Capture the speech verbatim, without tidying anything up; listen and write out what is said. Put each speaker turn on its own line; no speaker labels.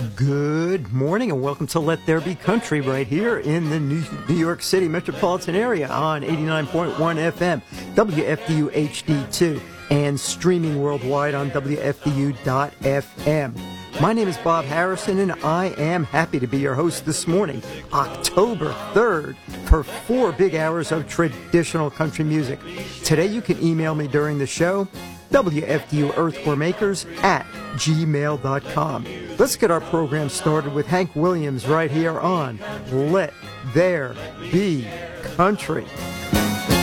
Good morning and welcome to Let There Be Country right here in the New York City metropolitan area on eighty-nine point one F M, W F D U H D two, and streaming worldwide on W F D U dot F M. My name is Bob Harrison and I am happy to be your host this morning, October third, for four big hours of traditional country music. Today you can email me during the show, W F D U Earthwormakers at gmail dot com. Let's get our program started with Hank Williams right here on Let There Be Country.